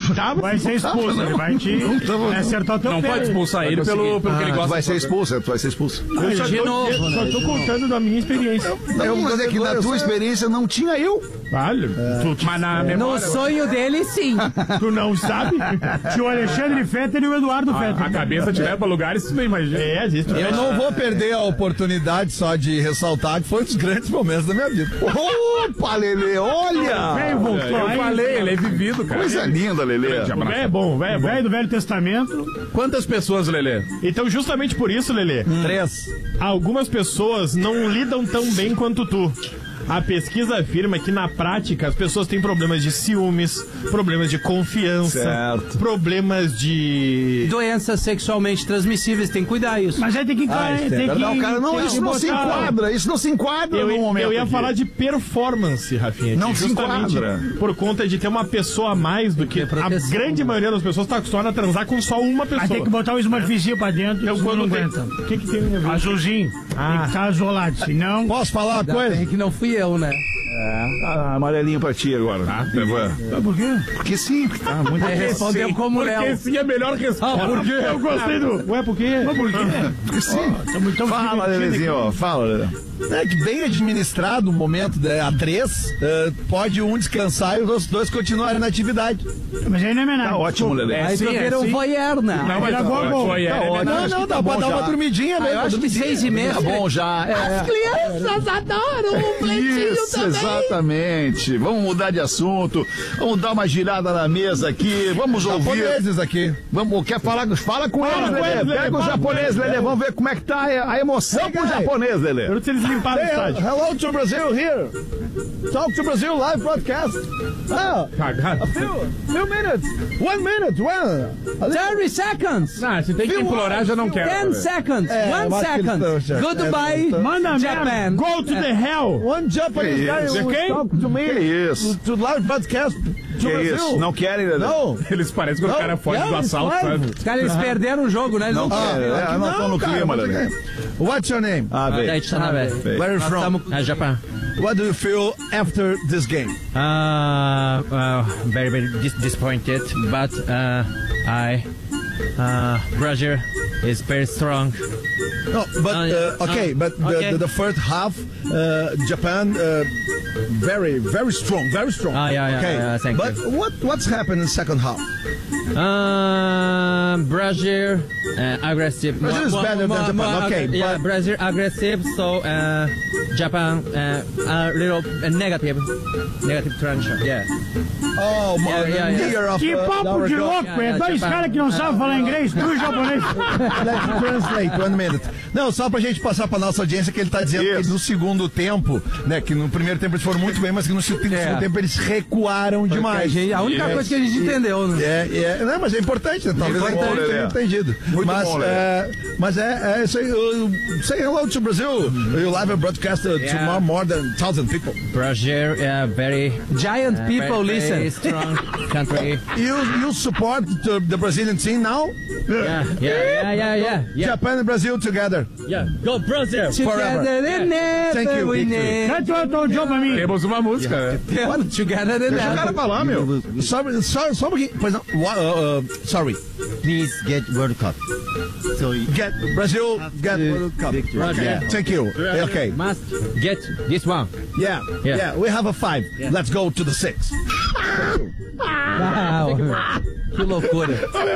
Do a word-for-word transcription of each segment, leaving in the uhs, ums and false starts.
Tava, vai ser expulso, não, ele vai te não, acertar o teu Não pé. pode expulsar ele pelo, pelo ah, que ele gosta. Tu vai ser expulso, tu vai ser expulso. Eu só de tô, novo, eu, né? só tô contando da minha experiência. Não, eu, mas é que na tua experiência não tinha eu. Vale. É. Tu, mas na memória, no sonho dele, sim. Tu não sabe? Tinha o Alexandre Fetter e o Eduardo a, Fetter. A cabeça te leva pra lugares, tu não imagina. É, existe. Eu não vou perder a oportunidade só de ressaltar que foi um dos grandes momentos da minha vida. Opa, Lelê, olha! Velho voltou. Eu aí, falei, ele é vivido, cara. Coisa linda, Lelê. O velho é bom, velho é velho do Velho Testamento. Quantas pessoas, Lelê? Então, justamente por isso, Lelê, hum. Três. Algumas pessoas não lidam tão bem quanto tu. A pesquisa afirma que, na prática, as pessoas têm problemas de ciúmes, problemas de confiança, certo. problemas de... doenças sexualmente transmissíveis, tem que cuidar isso. Mas aí tem que... Ah, tem que não, cara, não, isso não botar... se enquadra, isso não se enquadra eu, no momento. Eu ia aqui. falar de performance, Rafinha. Não se enquadra. Por conta de ter uma pessoa a mais do que... A grande maioria das pessoas está acostumada a transar com só uma pessoa. Aí tem que botar o esmarfizinho pra dentro. Eu quando não aguenta. O que que tem a ver? Azulzinho. Ah. Tem que estar azulado, senão... Posso falar uma coisa? Tem que não fui eu, né? É, ah, amarelinho pra ti agora. Tá, ah, por quê? Porque sim. Ah, muito é, respondeu como Léo. Porque sim é a melhor resposta. Ah, por quê? Eu gostei do... Ué, por quê? Mas por quê? Porque sim. Oh, muito fala, Lelezinho, ó. Fala, Lelê. É que bem administrado o momento da A três, uh, pode um descansar e os dois continuarem na atividade. Mas aí não é menor. Tá ótimo, Lelê. Aí tu vira um voyeur, né? Não, mas não, não, não, dá pra dar uma dormidinha, velho. Eu acho que seis e meia. Tá bom já. As crianças adoram um pleitinho também. Exatamente. Vamos mudar de assunto. Vamos dar uma girada na mesa aqui. Vamos ouvir. Japoneses aqui. Vamos, quer falar? Fala com eles, Lelê. Pega os japoneses, Lelê. Vamos ver como é que tá a emoção com os japoneses, Lelê. Eu não sei eles limparam o estádio. Hello to Brazil here. Talk to Brazil live broadcast. Ah, a few, few minutes. One minute. One. thirty seconds. Ah, se tem que implorar, já não quero. ten seconds. É, One second. Goodbye, Manda Japan. Go to the hell. One Japanese guy will talk to me. Que isso? To, to live broadcast. Que isso? Não querem, Lelê? Não. Eles parecem que o cara foge do assalto, sabe? Os caras eles perderam o jogo, né? Eles não não querem. É, não estão no clima, Lelê. What's your name? Ah, velho. Where are you from? Uh, Japan. What do you feel after this game? Uh, uh very, very dis- disappointed, but uh, I, uh, Brazil is very strong. No, but uh, okay, but the, okay. the, the first half, uh, Japan, uh, very, very strong, very strong. Ah, yeah, yeah, okay. yeah, thank but you. what what's happened in the second half? Uh, Brazil uh, aggressive. Brazil is more, better more, than Japan. more, Okay, yeah, but Brazil aggressive. So uh, Japan uh, a little uh, negative, negative trend. Yeah. Oh, Yeah, yeah, yeah. year of Que uh, papo our de go- louco, é dois caras que não sabem falar inglês, tu e japonês. Let's translate, one minute. Não, só pra gente passar pra nossa audiência que ele tá dizendo Isso. que no segundo tempo, né, que no primeiro tempo eles foram muito bem, mas que no segundo É. tempo eles recuaram demais. A, gente, a única É. coisa que a gente entendeu, né? É, é, não, mas é importante, né? Talvez Muito não bom, tenha Lelê. entendido. Muito mas, bom, Lelê. é, mas é, é say, uh, say hello to Brazil. You live a broadcast uh, Yeah. to more, more than thousand people. Brazil, yeah, very Giant uh, people very, listen. very strong country. You you support the, the Brazilian team now? Yeah, yeah, yeah, yeah, yeah. yeah. Japan and Brazil together. Yeah, go Brazil! Forever. Together and never Thank you. we need. Canta o Elton John pra mim. Temos uma música, né? Together and Deixa o never. cara falar, meu. Só, só, só um pouquinho. Pois não. Wha- Uh, uh, sorry. Please get World Cup. So you Get Brazil. Get World Cup. victory. Okay. Yeah. Thank you. Okay. Must get this one. Yeah. Yeah. Yeah. We have a five. Let's go to the six. Uau. Que loucura.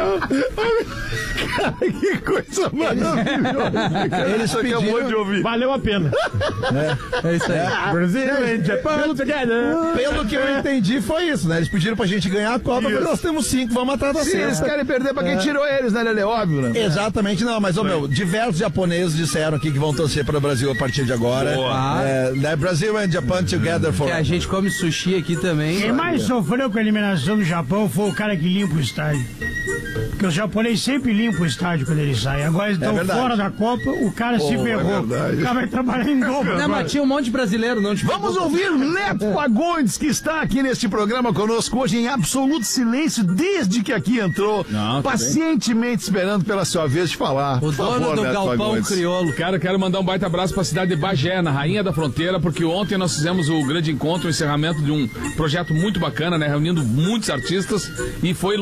Que coisa maravilhosa. Eles Isso acabou pediram- de ouvir. Valeu a pena. É isso aí. Brasil and Japan together. Pelo que eu entendi, foi isso, né? Eles pediram pra gente ganhar a Copa, mas nós temos cinco, vamos atrás da Sim, eles sexta. querem perder pra quem tirou eles, né, Lelê? Óbvio, né? Exatamente, não, mas, ô meu, diversos japoneses disseram aqui que vão torcer para o Brasil a partir de agora. Boa. É, né, Brasil and Japan together for. Que a gente come sushi aqui também. Quem mais sofreu com a eliminação do Japão foi o cara que limpa o estádio. Porque os japoneses sempre limpam o estádio quando eles saem. Agora eles estão verdade. fora da Copa, o cara se Pô, é ferrou. verdade. O cara vai trabalhar em dobro. Não, agora. mas tinha um monte de brasileiro, não te Vamos ouvir Neto Fagundes, que está aqui neste programa conosco hoje em absoluto silêncio, desde que aqui entrou, Não, tá pacientemente esperando pela sua vez de falar. O Por dono favor, do Neto galpão Fagundes. crioulo. Cara, quero mandar um baita abraço pra cidade de Bagé, na Rainha da Fronteira, porque ontem nós fizemos o grande encontro, o encerramento de um projeto muito bacana, né? Reunindo muitos artistas e foi